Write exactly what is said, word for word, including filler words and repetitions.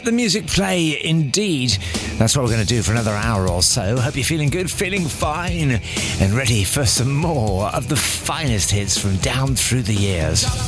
the music play indeed. That's what we're going to do for another hour or so. Hope you're feeling good, feeling fine, and ready for some more of the finest hits from down through the years.